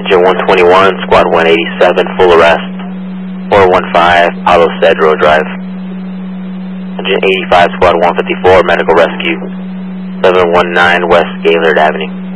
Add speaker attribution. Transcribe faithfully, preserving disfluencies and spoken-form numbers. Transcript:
Speaker 1: Engine one twenty-one, Squad one eighty-seven, full arrest. four one five, Palo Cedro Drive. Engine eighty-five, Squad one fifty-four, medical rescue. seven one nine West Gaylord Avenue.